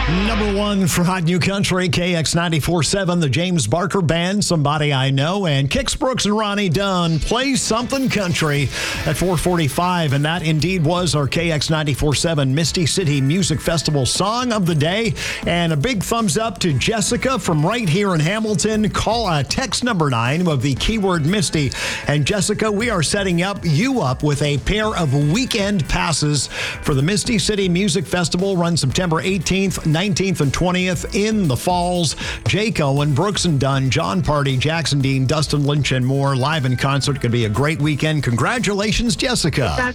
Number one for Hot New Country, KX94.7, the James Barker Band, Somebody I Know, and Kix Brooks and Ronnie Dunn, Play Something Country at 4:45. And that indeed was our KX94.7 Misty City Music Festival Song of the Day. And a big thumbs up to Jessica from right here in Hamilton. Call text number 9 of the keyword Misty. And Jessica, we are setting you up with a pair of weekend passes for the Misty City Music Festival, run September 18th, 19th and 20th in the Falls. Jake Owen, Brooks and Dunn, John Party, Jackson Dean, Dustin Lynch, and more live in concert. Could be a great weekend. Congratulations, Jessica.